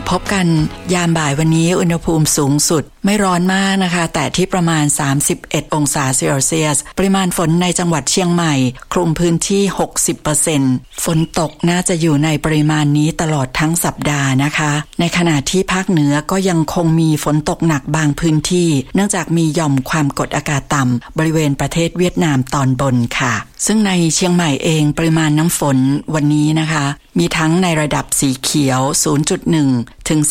พบกันยามบ่ายวันนี้อุณหภูมิสูงสุดไม่ร้อนมากนะคะแต่ที่ประมาณ31องศาเซลเซียสปริมาณฝนในจังหวัดเชียงใหม่คลุมพื้นที่ 60% ฝนตกน่าจะอยู่ในปริมาณนี้ตลอดทั้งสัปดาห์นะคะในขณะที่ภาคเหนือก็ยังคงมีฝนตกหนักบางพื้นที่เนื่องจากมีหย่อมความกดอากาศต่ำบริเวณประเทศเวียดนามตอนบนค่ะซึ่งในเชียงใหม่เองปริมาณน้ำฝนวันนี้นะคะมีทั้งในระดับสีเขียว 0.1 ถึง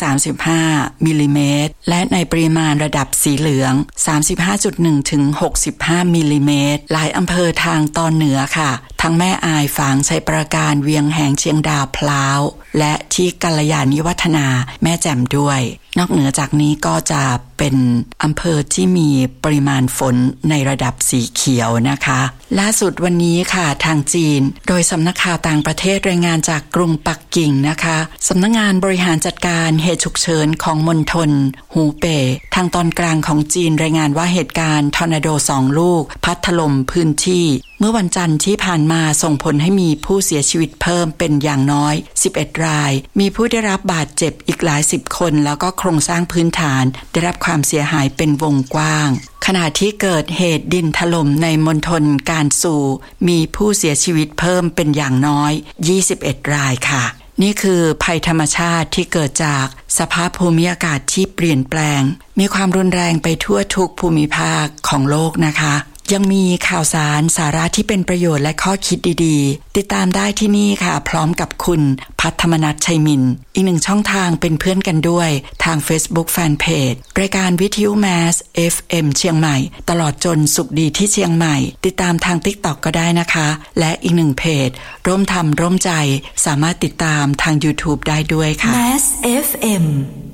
35 มิลลิเมตรและในปริมาณระดับสีเหลือง 35.1 ถึง 65 มิลลิเมตรหลายอำเภอทางตอนเหนือค่ะทั้งแม่อายฝางชัยปราการเวียงแหงเชียงดาวพร้าวและที่กัลยาณิวัฒนาแม่แจ่มด้วยนอกเหนือจากนี้ก็จะเป็นอำเภอที่มีปริมาณฝนในระดับสีเขียวนะคะล่าสุดวันนี้ค่ะทางจีนโดยสำนักข่าวต่างประเทศรายงานจากกรุงปักกิ่งนะคะสำนักงานบริหารจัดการเหตุฉุกเฉินของมณฑลหูเป่ยทางตอนกลางของจีนรายงานว่าเหตุการณ์ทอร์นาโด2ลูกพัดถล่มพื้นที่เมื่อวันจันทร์ที่ผ่านมาส่งผลให้มีผู้เสียชีวิตเพิ่มเป็นอย่างน้อย11รายมีผู้ได้รับบาดเจ็บอีกหลาย10คนแล้วก็โครงสร้างพื้นฐานได้รับความเสียหายเป็นวงกว้างขณะที่เกิดเหตุดินถล่มในมณฑลการซูมีผู้เสียชีวิตเพิ่มเป็นอย่างน้อย21รายค่ะนี่คือภัยธรรมชาติที่เกิดจากสภาพภูมิอากาศที่เปลี่ยนแปลงมีความรุนแรงไปทั่วทุกภูมิภาคของโลกนะคะยังมีข่าวสารสาระที่เป็นประโยชน์และข้อคิดดีๆติดตามได้ที่นี่ค่ะพร้อมกับคุณพัฒมนัสชัยมินอีกหนึ่งช่องทางเป็นเพื่อนกันด้วยทาง Facebook Fanpage รายการวิทยุแมส FM เชียงใหม่ตลอดจนสุขดีที่เชียงใหม่ติดตามทาง TikTok ก็ได้นะคะและอีกหนึ่งเพจร่วมทำร่วมใจสามารถติดตามทาง YouTube ได้ด้วยค่ะ Mass FM